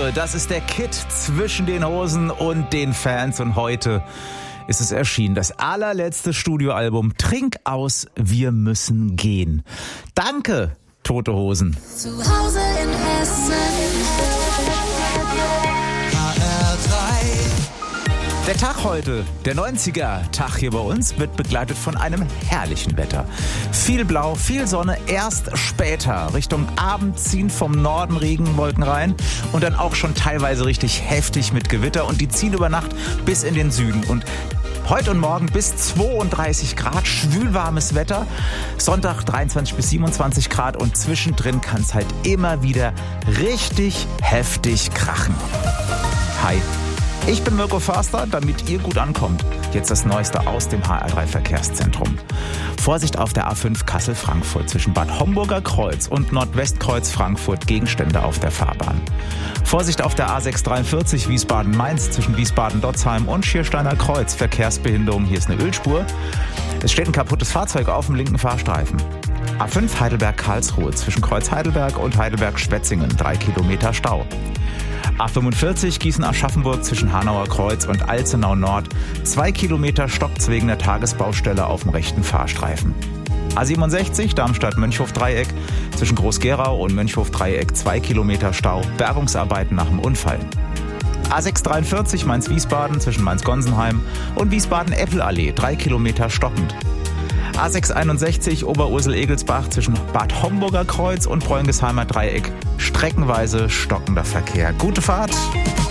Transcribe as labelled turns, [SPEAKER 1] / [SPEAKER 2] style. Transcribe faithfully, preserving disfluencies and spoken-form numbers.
[SPEAKER 1] Woche. Das ist der Kid zwischen den Hosen und den Fans. Und heute ist es erschienen, das allerletzte Studioalbum Trink aus, wir müssen gehen. Danke, Tote Hosen.
[SPEAKER 2] Zu Hause in Hessen.
[SPEAKER 1] Der Tag heute, der neunziger-Tag hier bei uns, wird begleitet von einem herrlichen Wetter. Viel Blau, viel Sonne, erst später. Richtung Abend ziehen vom Norden Regenwolken rein und dann auch schon teilweise richtig heftig mit Gewitter. Und die ziehen über Nacht bis in den Süden. Und heute und morgen bis zweiunddreißig Grad, schwülwarmes Wetter. Sonntag dreiundzwanzig bis siebenundzwanzig Grad und zwischendrin kann es halt immer wieder richtig heftig krachen. Hi. Ich bin Mirko Förster, damit ihr gut ankommt. Jetzt das Neueste aus dem H R drei Verkehrszentrum. Vorsicht auf der A fünf Kassel-Frankfurt zwischen Bad Homburger Kreuz und Nordwestkreuz Frankfurt, Gegenstände auf der Fahrbahn. Vorsicht auf der A sechs dreiundvierzig Wiesbaden-Mainz zwischen Wiesbaden-Dotzheim und Schiersteiner Kreuz, Verkehrsbehinderung, hier ist eine Ölspur. Es steht ein kaputtes Fahrzeug auf dem linken Fahrstreifen. A fünf Heidelberg-Karlsruhe zwischen Kreuz Heidelberg und Heidelberg-Schwetzingen, drei Kilometer Stau. A fünfundvierzig Gießen-Aschaffenburg zwischen Hanauer Kreuz und Alzenau Nord. Zwei Kilometer stoppt wegen der Tagesbaustelle auf dem rechten Fahrstreifen. A siebenundsechzig Darmstadt-Mönchhof-Dreieck zwischen Groß-Gerau und Mönchhof-Dreieck. Zwei Kilometer Stau. Bergungsarbeiten nach dem Unfall. A sechs dreiundvierzig Mainz-Wiesbaden zwischen Mainz-Gonsenheim und Wiesbaden-Eppelallee. Drei Kilometer stockend. A sechs einundsechzig Oberursel-Egelsbach zwischen Bad Homburger Kreuz und Bräungesheimer Dreieck. Streckenweise stockender Verkehr. Gute Fahrt!